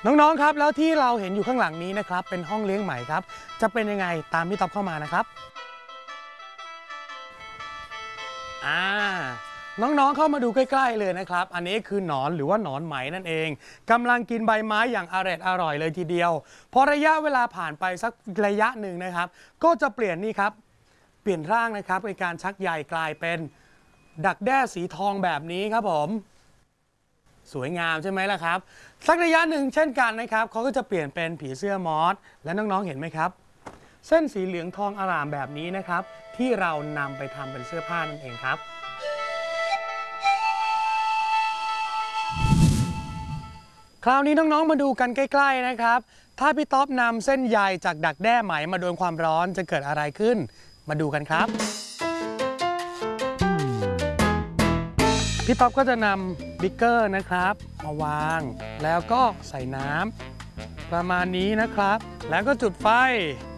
น้องๆครับแล้วที่เราเห็นอยู่ข้างหลังนี้นะครับเป็นห้องเลี้ยงไหมครับจะเป็นยังไงตามพี่ต๊อบเข้ามานะครับอ่าน้องๆเข้ามาดูใกล้ๆเลยนะครับอันนี้คือหนอนหรือว่าหนอนไหมนั่นเองกำลังกินใบไม้อย่างอร่อยเลยทีเดียวพอระยะเวลาผ่านไปสักระยะหนึ่งนะครับก็จะเปลี่ยนนี่ครับเปลี่ยนร่างนะครับในการชักใยกลายเป็นดักแด้สีทองแบบนี้ครับผมสวยงามใช่ไหมล่ะครับสักระยะหนึ่งเช่นกันนะครับเขาก็จะเปลี่ยนเป็นผีเสื้อมอสและน้องๆเห็นไหมครับเส้นสีเหลืองทองอร่ามแบบนี้นะครับที่เรานำไปทำเป็นเสื้อผ้านั่นเองครับคราวนี้น้องๆมาดูกันใกล้ๆนะครับถ้าพี่ต๊อบนำเส้นใยจากดักแด้ไหมมาโดนความร้อนจะเกิดอะไรขึ้นมาดูกันครับพี่ต๊อบก็จะนำบิ๊กเกอร์นะครับมาวางแล้วก็ใส่น้ำประมาณนี้นะครับแล้วก็จุดไฟ